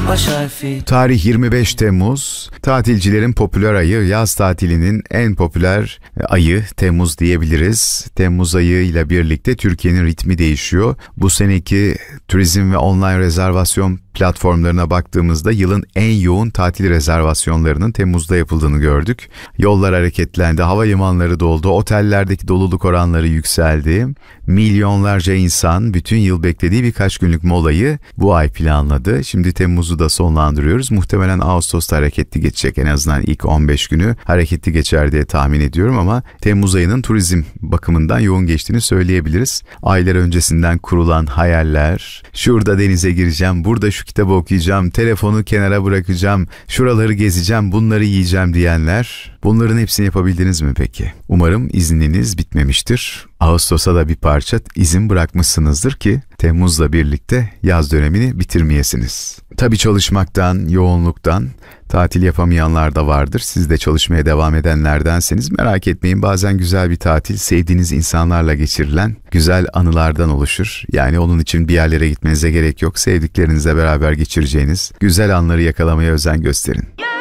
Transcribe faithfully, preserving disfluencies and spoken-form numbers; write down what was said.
baş harfi. Tarih yirmi beş Temmuz, tatilcilerin popüler ayı, yaz tatilinin en popüler ayı Temmuz diyebiliriz. Temmuz ayı ile birlikte Türkiye'nin ritmi değişiyor. Bu seneki turizm ve online rezervasyon platformlarına baktığımızda yılın en yoğun tatil rezervasyonlarının Temmuz'da yapıldığını gördük. Yollar hareketlendi, havalimanları doldu, otellerdeki doluluk oranları yükseldi. Milyonlarca insan bütün yıl beklediği birkaç günlük molayı bu ay planladı. Şimdi Temmuz'u da sonlandırıyoruz. Muhtemelen Ağustos'ta hareketli geçecek, en azından ilk on beş günü hareketli geçer diye tahmin ediyorum ama Temmuz ayının turizm bakımından yoğun geçtiğini söyleyebiliriz. Aylar öncesinden kurulan hayaller, şurada denize gireceğim, burada şu kitabı okuyacağım, telefonu kenara bırakacağım, şuraları gezeceğim, bunları yiyeceğim diyenler, bunların hepsini yapabildiniz mi peki? Umarım izniniz bitmemiştir. Ağustos'a da bir parça izin bırakmışsınızdır ki Temmuz'la birlikte yaz dönemini bitirmeyesiniz. Tabii çalışmaktan, yoğunluktan tatil yapamayanlar da vardır. Siz de çalışmaya devam edenlerdenseniz merak etmeyin. Bazen güzel bir tatil sevdiğiniz insanlarla geçirilen güzel anılardan oluşur. Yani onun için bir yerlere gitmenize gerek yok. Sevdiklerinizle beraber geçireceğiniz güzel anları yakalamaya özen gösterin.